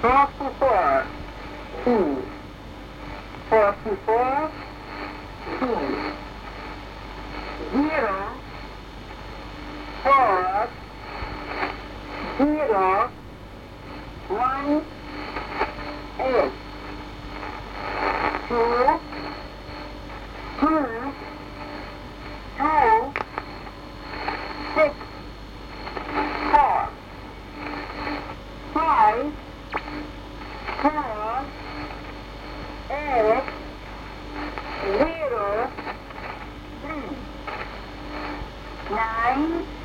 44, 2, 44, 2, 0, 4, 0, 1, 8, 2, 2, 2, 6, 4, 5, 4, 8, 0, 3, 9,